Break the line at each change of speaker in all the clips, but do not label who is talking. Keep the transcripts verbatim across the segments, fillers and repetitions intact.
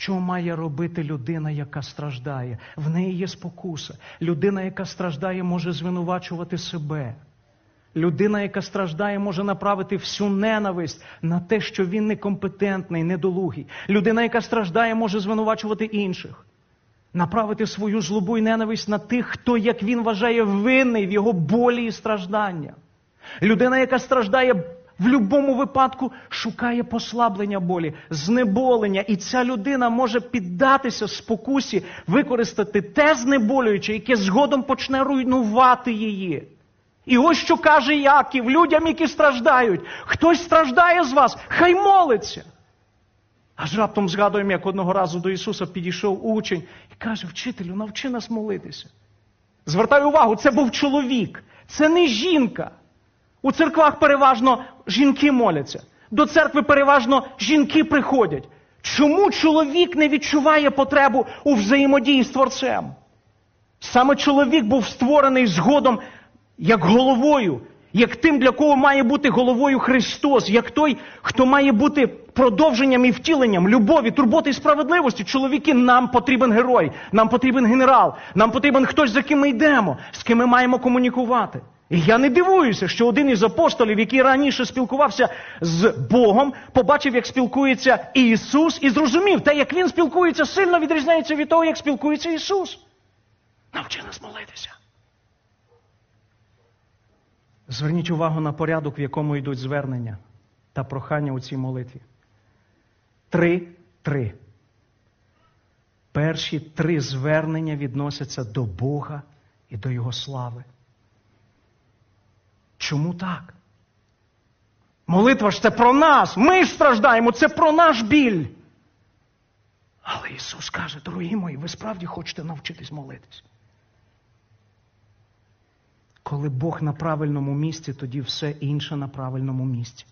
Що має робити людина, яка страждає? В неї є спокуса. Людина, яка страждає, може звинувачувати себе. Людина, яка страждає, може направити всю ненависть на те, що він некомпетентний, недолугий. Людина, яка страждає, може звинувачувати інших. Направити свою злобу і ненависть на тих, хто, як він вважає, винний в його болі і страждання. Людина, яка страждає, в будь-якому випадку шукає послаблення болі, знеболення. І ця людина може піддатися спокусі, використати те знеболююче, яке згодом почне руйнувати її. І ось що каже Яків людям, які страждають. Хтось страждає з вас, хай молиться. Аж раптом згадуємо, як одного разу до Ісуса підійшов учень і каже: вчителю, навчи нас молитися. Звертаю увагу, це був чоловік, це не жінка. У церквах переважно жінки моляться. До церкви переважно жінки приходять. Чому чоловік не відчуває потребу у взаємодії з Творцем? Саме чоловік був створений згодом як головою, як тим, для кого має бути головою Христос, як той, хто має бути продовженням і втіленням любові, турботи і справедливості. Чоловіки, нам потрібен герой, нам потрібен генерал, нам потрібен хтось, за ким ми йдемо, з ким ми маємо комунікувати. І я не дивуюся, що один із апостолів, який раніше спілкувався з Богом, побачив, як спілкується Ісус, і зрозумів, те, як він спілкується, сильно відрізняється від того, як спілкується Ісус. Навчи нас молитися. Зверніть увагу на порядок, в якому йдуть звернення та прохання у цій молитві. Три-три. Перші три звернення відносяться до Бога і до Його слави. Чому так? Молитва ж це про нас. Ми ж страждаємо, це про наш біль. Але Ісус каже: дорогі мої, ви справді хочете навчитись молитись? Коли Бог на правильному місці, тоді все інше на правильному місці.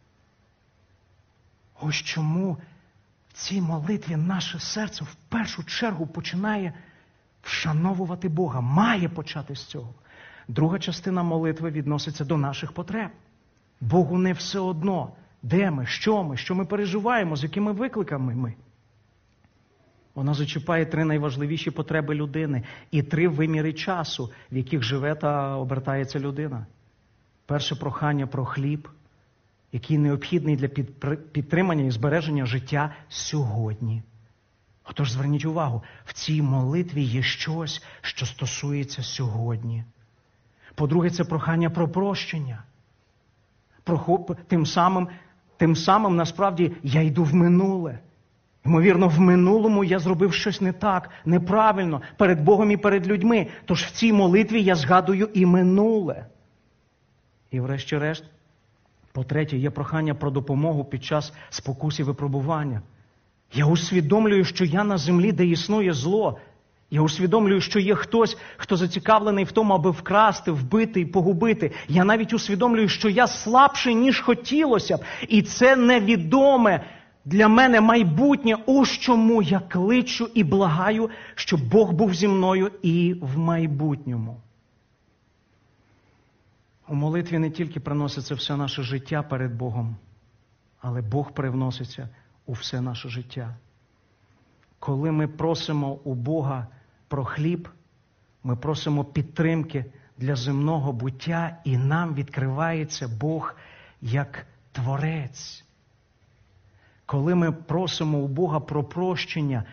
Ось чому в цій молитві наше серце в першу чергу починає вшановувати Бога. Має почати з цього. Друга частина молитви відноситься до наших потреб. Богу не все одно, де ми, що ми, що ми переживаємо, з якими викликами ми. Вона зачіпає три найважливіші потреби людини і три виміри часу, в яких живе та обертається людина. Перше прохання про хліб, який необхідний для підтримання і збереження життя сьогодні. Отож, зверніть увагу, в цій молитві є щось, що стосується сьогодні. По-друге, це прохання про прощення. Про, тим самим, тим самим, насправді, я йду в минуле. Ймовірно, в минулому я зробив щось не так, неправильно, перед Богом і перед людьми. Тож в цій молитві я згадую і минуле. І врешті-решт, по-третє, є прохання про допомогу під час спокус і випробування. Я усвідомлюю, що я на землі, де існує зло. Я усвідомлюю, що є хтось, хто зацікавлений в тому, аби вкрасти, вбити і погубити. Я навіть усвідомлюю, що я слабший, ніж хотілося б. І це невідоме для мене майбутнє. Ось чому я кличу і благаю, щоб Бог був зі мною і в майбутньому. У молитві не тільки приноситься все наше життя перед Богом, але Бог привноситься у все наше життя. Коли ми просимо у Бога про хліб, ми просимо підтримки для земного буття, і нам відкривається Бог як Творець. Коли ми просимо у Бога про прощення,